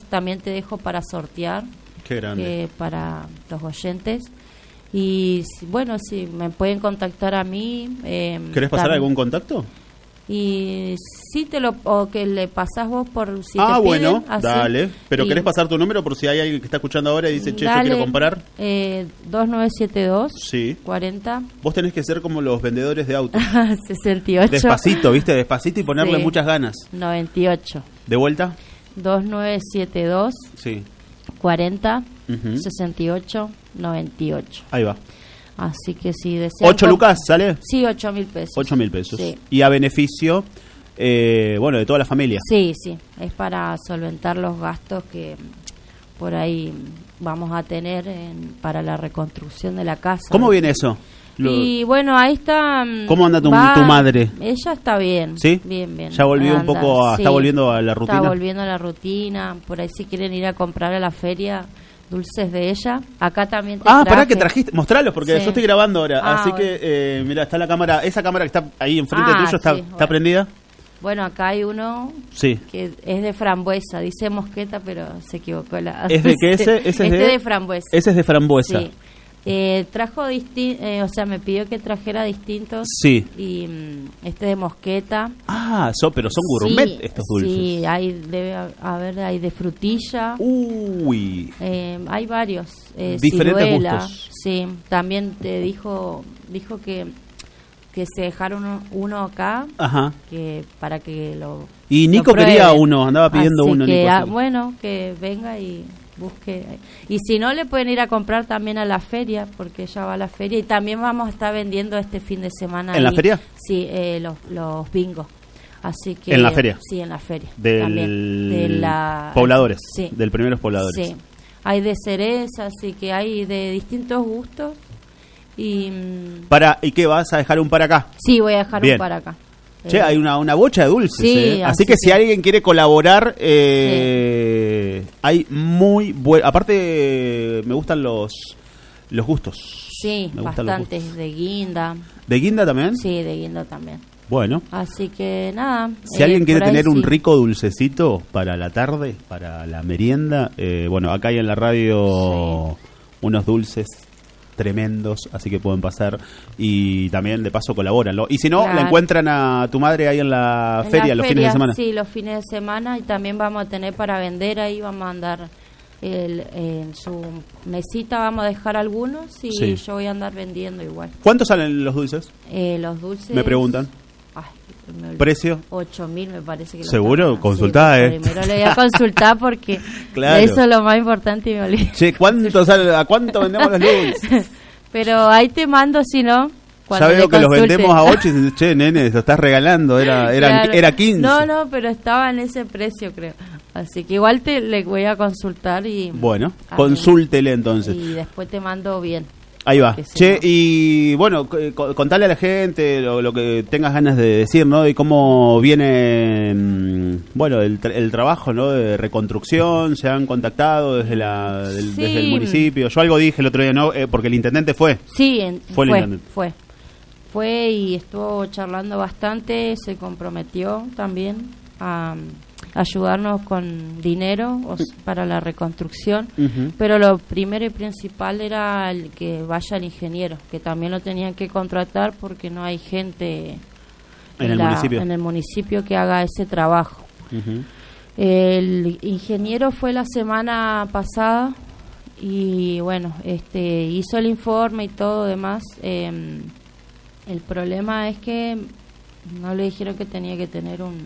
también te dejo para sortear. Qué grande. Para los oyentes. Y bueno, si me pueden contactar a mí. ¿Querés pasar algún contacto? Y sí, o que le pasás vos por si te bueno, piden, dale. Pero ¿querés pasar tu número por si hay alguien que está escuchando ahora y dice, che, yo quiero comprar? 2972 sí. 40. Vos tenés que ser como los vendedores de autos. 68. Despacito, ¿viste? Despacito y ponerle muchas ganas. 98. ¿De vuelta? 2972 sí. 40 68 98. Ahí va. Así que si desean... ¿8 lucas sale? Sí, 8.000 pesos. 8.000 pesos. Sí. Y a beneficio, de toda la familia. Sí, sí. Es para solventar los gastos que por ahí vamos a tener para la reconstrucción de la casa. ¿Cómo viene eso? Y bueno, ahí está... ¿Cómo anda tu madre? Ella está bien. ¿Sí? Bien, bien. Ya volvió un poco, está volviendo a la rutina. Está volviendo a la rutina. Por ahí si quieren ir a comprar a la feria... dulces de ella. Acá también te traje. Pará que trajiste. Mostralos porque yo estoy grabando ahora. Así bueno. que, mira, está la cámara. Esa cámara que está ahí enfrente tuyo está prendida. Bueno, acá hay uno que es de frambuesa. Dice mosqueta, pero se equivocó. ¿Es de qué ese? Ese es de frambuesa. Ese es de frambuesa. Sí. Trajo me pidió que trajera distintos. Sí. Y este de mosqueta. Pero son gourmet estos dulces. Sí, hay de frutilla. Uy. Hay varios. Diferentes ciruela, gustos. Sí, también te dijo que se dejaron uno acá. Ajá. Que para que lo... Y Nico quería uno, andaba pidiendo uno. Que, Nico, sí. Bueno, que venga y... busque. Y si no, le pueden ir a comprar también a la feria, porque ella va a la feria. Y también vamos a estar vendiendo este fin de semana. ¿En la feria? Sí, los bingos. Así que... ¿En la feria? Sí, en la feria. También. Pobladores. Sí. Del Primeros Pobladores. Sí. Hay de cereza, así que hay de distintos gustos. ¿Y qué vas a dejar un para acá? Sí, voy a dejar un para acá. Che, hay una bocha de dulces. Sí, así que si alguien quiere colaborar, hay muy buen. Aparte, me gustan los gustos. Sí, bastantes de guinda. ¿De guinda también? Sí, de guinda también. Bueno. Así que nada. Si alguien quiere tener un rico dulcecito para la tarde, para la merienda, acá hay en la radio unos dulces tremendos, así que pueden pasar y también de paso colaboran. Y si no, la encuentran a tu madre ahí en la feria los fines de semana. Sí, los fines de semana, y también vamos a tener para vender ahí, vamos a andar en su mesita, vamos a dejar algunos y yo voy a andar vendiendo igual. ¿Cuánto salen los dulces? Los dulces... Me preguntan. ¿Precio? 8.000 me parece que... ¿Seguro? Consultá, Primero le voy a consultar porque claro. Eso es lo más importante y me olvidé. Che, ¿a cuánto vendemos los dulces? Pero ahí te mando, si no... Ya veo que los vendemos a 8 y dices, che, nene, lo estás regalando, era 15. No, pero estaba en ese precio, creo. Así que igual le voy a consultar y... Bueno, consúltele entonces. Y después te mando bien. Ahí va. Che, y bueno, contale a la gente lo que tengas ganas de decir, ¿no? Y cómo viene, el trabajo, ¿no? De reconstrucción, se han contactado desde desde el municipio. Yo algo dije el otro día, ¿no? Porque el intendente fue. Sí, fue y estuvo charlando bastante, se comprometió también a ayudarnos con dinero para la reconstrucción, pero lo primero y principal era el que vaya el ingeniero, que también lo tenían que contratar porque no hay gente en el municipio que haga ese trabajo. El ingeniero fue la semana pasada y hizo el informe y todo demás. El problema es que no le dijeron que tenía que tener un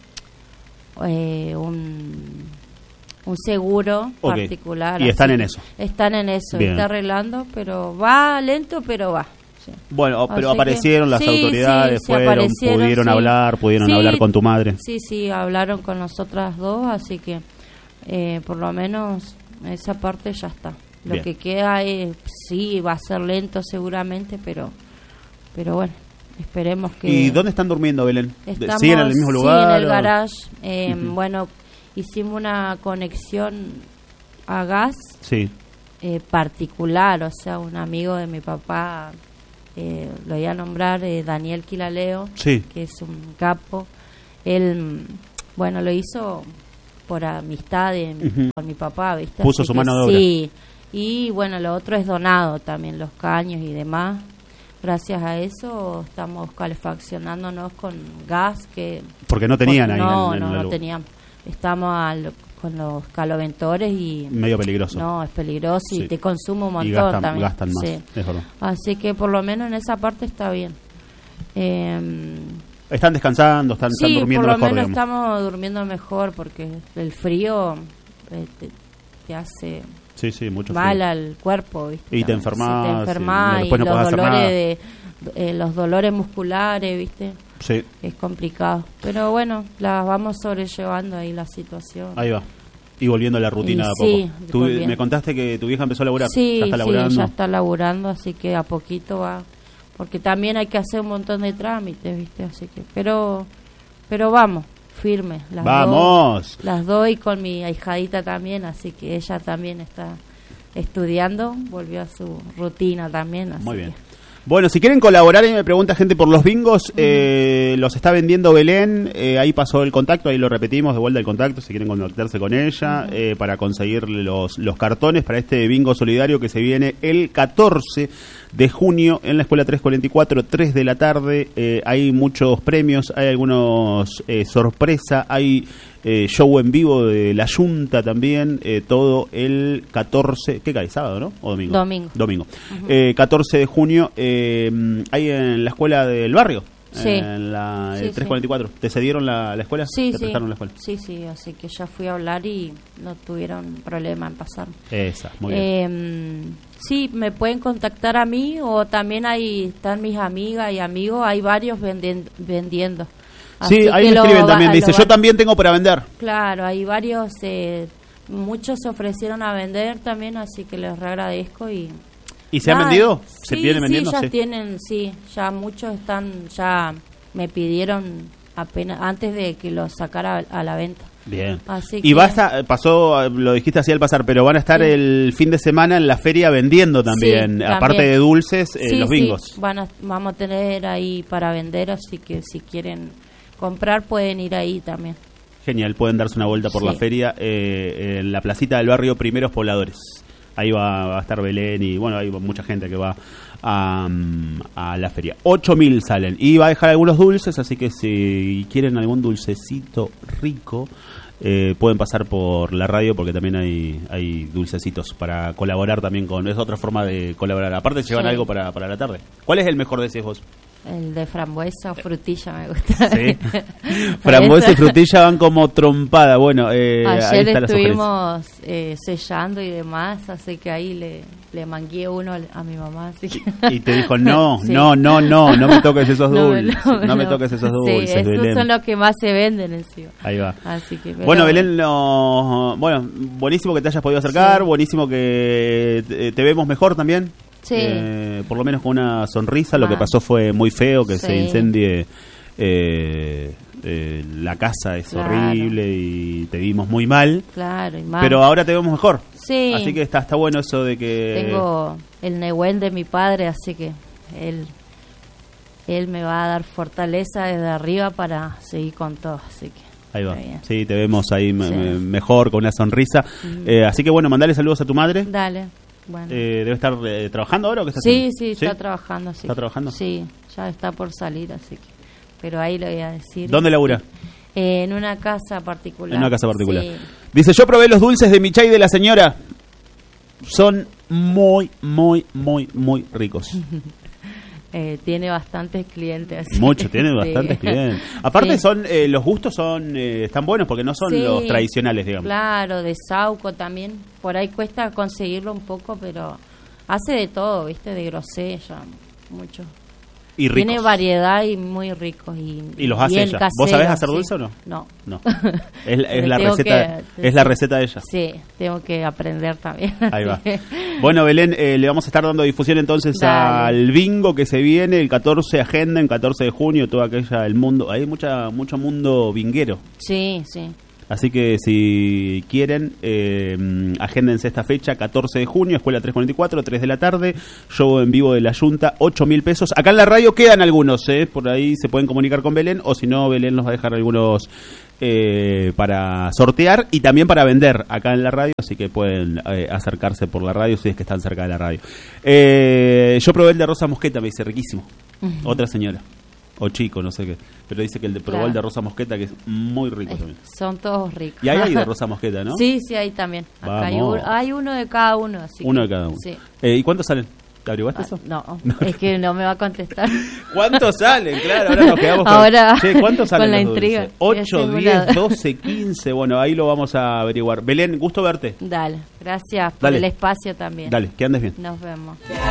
seguro particular. Y están en eso. Están en eso, está arreglando, pero va lento, pero va. Sí. Bueno, pero aparecieron las autoridades, pudieron hablar con tu madre. Sí, hablaron con nosotras dos, así que por lo menos esa parte ya está. Lo que queda va a ser lento seguramente, pero bueno. Esperemos que... ¿Y dónde están durmiendo, Belén? ¿Siguen en el mismo lugar? Sí, en el garage. Hicimos una conexión a gas particular, o sea, un amigo de mi papá, lo voy a nombrar, Daniel Quilaleo, que es un capo. Él, lo hizo por amistad con mi papá, ¿viste? Puso su mano de obra. Sí, y bueno, lo otro es donado también, los caños y demás. Gracias a eso estamos calefaccionándonos con gas que... Porque no tenían ahí no teníamos. Estamos con los caloventores y... Medio peligroso. No, es peligroso y te consume un montón y gastan, también. Gastan más, sí. Es verdad. Así que por lo menos en esa parte está bien. Están descansando, están durmiendo mejor, por lo menos digamos. Estamos durmiendo mejor porque el frío te hace... Sí, mucho mal frío. al cuerpo, ¿viste? Y te enfermas. Sí, te enfermas y no los dolores nada. Los dolores musculares, ¿viste? Sí. Es complicado. Pero bueno, las vamos sobrellevando ahí la situación. Ahí va. Y volviendo a la rutina de a poco. Me contaste que tu vieja empezó a laburar. Sí, ¿Ya está laburando? Sí, ya está laburando, así que a poquito va. Porque también hay que hacer un montón de trámites, ¿viste? Así que, pero vamos. Firme, ¡vamos! Las dos y con mi ahijadita también, así que ella también está estudiando, volvió a su rutina también. Así muy bien. Bueno, si quieren colaborar, ahí me pregunta gente por los bingos, los está vendiendo Belén, ahí pasó el contacto, ahí lo repetimos, de vuelta el contacto, si quieren contactarse con ella, para conseguir los cartones para este bingo solidario que se viene el 14 de junio en la Escuela 344, 3 de la tarde, hay muchos premios, hay algunos sorpresa, hay show en vivo de la Junta también, todo el 14, ¿qué cae? ¿Sábado, no? ¿O domingo? Domingo. 14 de junio, ahí en la escuela del barrio, en la 344. ¿Te cedieron la escuela? Sí, ¿Te prestaron la escuela? Sí, así que ya fui a hablar y no tuvieron problema en pasar. Esa, muy bien. Sí, me pueden contactar a mí o también ahí están mis amigas y amigos, hay varios vendiendo. Sí, ahí me escriben también, dice, yo también tengo para vender. Claro, hay varios, muchos se ofrecieron a vender también, así que les agradezco. ¿Y se han vendido? ¿Se vienen vendiendo? Sí, ya tienen, ya muchos ya me pidieron apenas antes de que los sacara a la venta. Bien. Así y pasó, lo dijiste así al pasar, pero van a estar el fin de semana en la feria vendiendo también, aparte de dulces, los bingos. Vamos a tener ahí para vender, así que si quieren comprar pueden ir ahí también. Genial, pueden darse una vuelta por la feria en la placita del barrio Primeros Pobladores. Ahí va a estar Belén y bueno, hay mucha gente que va a la feria. 8.000 salen y va a dejar algunos dulces, así que si quieren algún dulcecito rico pueden pasar por la radio porque también hay dulcecitos para colaborar también es otra forma de colaborar. Aparte llevan algo para la tarde. ¿Cuál es el mejor de vos? El de frambuesa o frutilla me gusta. Sí. Frambuesa y frutilla van como trompada. Bueno, ayer ahí está estuvimos sellando y demás, así que ahí le mangué uno a mi mamá. Así que... Y te dijo, no me toques esos dulces. No me toques esos dulces. Sí, esos son los que más se venden encima. Ahí va. Así que, bueno, Belén, buenísimo que te hayas podido acercar, buenísimo que te vemos mejor también. Sí. Por lo menos con una sonrisa. Lo que pasó fue muy feo, que se incendie la casa, es horrible y te vimos muy mal. Claro, y mal. Pero ahora te vemos mejor. Sí. Así que está bueno eso de que... Tengo el Nehuen de mi padre, así que él me va a dar fortaleza desde arriba para seguir con todo, así que... Ahí va. Sí, te vemos ahí mejor, con una sonrisa. Así que bueno, mandale saludos a tu madre. Dale. Bueno. ¿Debe estar trabajando ahora o qué está haciendo? Sí, está trabajando. Sí. ¿Está trabajando? Sí, ya está por salir, así que... Pero ahí lo voy a decir. ¿Dónde labura? En una casa particular. En una casa particular. Sí. Dice, yo probé los dulces de Michay de la señora. Son muy, muy, muy, muy ricos. Tiene bastantes clientes. Así. Mucho, tiene bastantes clientes. Aparte los gustos están buenos porque no son los tradicionales, digamos. Claro, de Sauco también. Por ahí cuesta conseguirlo un poco, pero hace de todo, ¿viste? De grosella, mucho. Y ricos. Tiene variedad y muy ricos. Y los hace ella. ¿Vos sabés hacer dulce o no? No. Es la receta es la receta de ella. Sí, tengo que aprender también. Ahí va. Bueno, Belén, le vamos a estar dando difusión entonces al bingo que se viene el 14, agenda en 14 de junio, toda aquella, el mundo. Hay mucho mundo binguero. Sí. Así que si quieren, agéndense esta fecha, 14 de junio, Escuela 344, 3 de la tarde, show en vivo de la Junta, 8.000 pesos. Acá en la radio quedan algunos, por ahí se pueden comunicar con Belén, o si no, Belén nos va a dejar algunos para sortear y también para vender acá en la radio, así que pueden acercarse por la radio si es que están cerca de la radio. Yo probé el de Rosa Mosqueta, me dice riquísimo. Otra señora, o chico, no sé qué, pero dice que probó el de Rosa Mosqueta, que es muy rico también. Son todos ricos. Y ahí hay de Rosa Mosqueta, ¿no? Sí, hay también. Acá hay uno de cada uno. Así uno de cada uno. Sí. ¿Y cuántos salen? ¿Te averiguaste eso? No, es que no me va a contestar. ¿Cuántos salen? Claro, ahora nos quedamos con... Ahora, che, ¿cuántos salen con la los intriga. dulces? 8, 10, 12, 15. Bueno, ahí lo vamos a averiguar. Belén, gusto verte. Dale, gracias por el espacio también. Dale, que andes bien. Nos vemos.